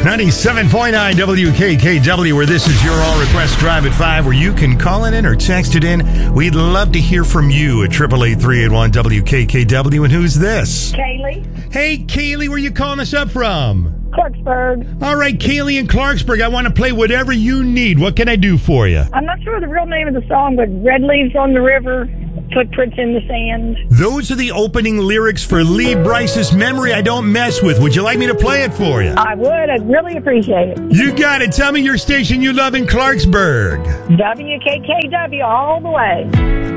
97.9 WKKW, where this is your All Request Drive at 5, where you can call it in or text it in. We'd love to hear from you at 888-381-WKKW. And who's this? Kaylee. Hey, Kaylee, where you calling us up from? Clarksburg. All right, Kaylee in Clarksburg, I want to play whatever you need. What can I do for you? I'm not sure the real name of the song, but Red Leaves on the River, Footprints in the Sand. Those are the opening lyrics for Lee Brice's Memory I Don't Mess With. Would you like me to play it for you? I would. I'd really appreciate it. You got it. Tell me your station you love in Clarksburg. WKKW all the way.